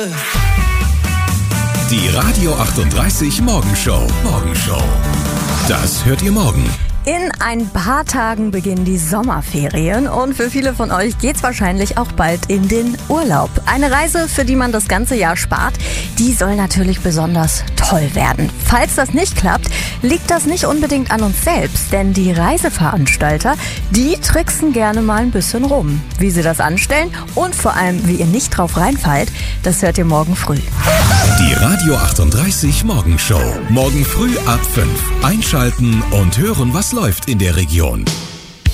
Die Radio 38 Morgenshow. Das hört ihr morgen. In ein paar Tagen beginnen die Sommerferien und für viele von euch geht's wahrscheinlich auch bald in den Urlaub. Eine Reise, für die man das ganze Jahr spart, die soll natürlich besonders toll werden. Falls das nicht klappt, liegt das nicht unbedingt an uns selbst, denn die Reiseveranstalter, die tricksen gerne mal ein bisschen rum. Wie sie das anstellen und vor allem, wie ihr nicht drauf reinfallt, das hört ihr morgen früh. Die Radio 38 Morgenshow. Morgen früh ab 5. Einschalten und hören, was läuft in der Region.